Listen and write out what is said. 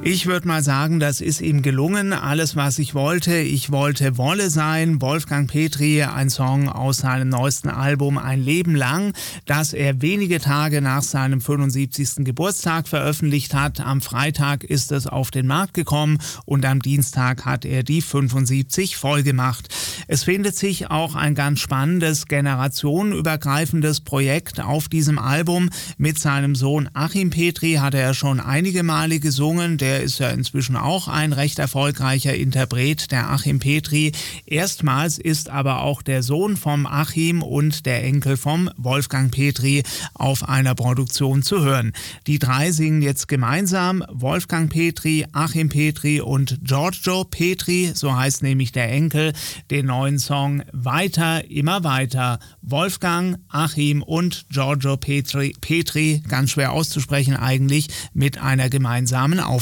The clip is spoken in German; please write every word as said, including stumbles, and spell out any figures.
Ich würde mal sagen, das ist ihm gelungen. Alles, was ich wollte. Ich wollte Wolle sein. Wolfgang Petri, ein Song aus seinem neuesten Album Ein Leben lang, das er wenige Tage nach seinem fünfundsiebzigsten Geburtstag veröffentlicht hat. Am Freitag ist es auf den Markt gekommen und am Dienstag hat er die fünfundsiebzig voll gemacht. Es findet sich auch ein ganz spannendes, generationenübergreifendes Projekt auf diesem Album. Mit seinem Sohn Achim Petri hat er schon einige Male gesungen. Der ist ja inzwischen auch ein recht erfolgreicher Interpret, der Achim Petri. Erstmals ist aber auch der Sohn vom Achim und der Enkel vom Wolfgang Petri auf einer Produktion zu hören. Die drei singen jetzt gemeinsam, Wolfgang Petri, Achim Petri und Giorgio Petri, so heißt nämlich der Enkel, den neuen Song Weiter, immer weiter. Wolfgang, Achim und Giorgio Petri, Petri, ganz schwer auszusprechen eigentlich, mit einer gemeinsamen Aufnahme.